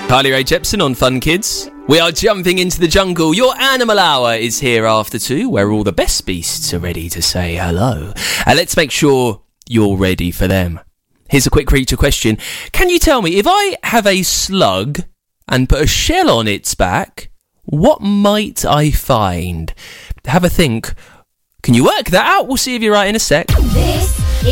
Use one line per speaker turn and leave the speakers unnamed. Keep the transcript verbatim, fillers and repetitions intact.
Carly Rae Jepsen on Fun Kids. We are jumping into the jungle. Your animal hour is here after two, where all the best beasts are ready to say hello. And let's make sure you're ready for them. Here's a quick creature question. Can you tell me, if I have a slug and put a shell on its back, what might I find? Have a think. Can you work that out? We'll see if you're right in a sec.
This